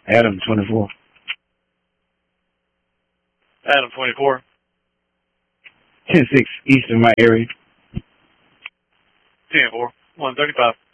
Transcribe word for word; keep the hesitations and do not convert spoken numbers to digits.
Adam twenty-four. Adam twenty-four. ten six east of my area. ten four. one thirty-five.